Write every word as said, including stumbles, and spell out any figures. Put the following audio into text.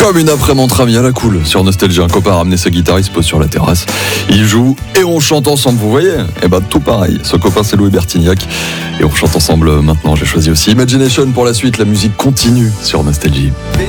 Comme une après-midi entre amis à la cool sur Nostalgie. Un copain a ramené sa guitare, il se pose sur la terrasse, il joue et on chante ensemble, vous voyez. Et bah tout pareil, ce copain c'est Louis Bertignac et on chante ensemble maintenant. J'ai choisi aussi Imagination pour la suite, la musique continue sur Nostalgie.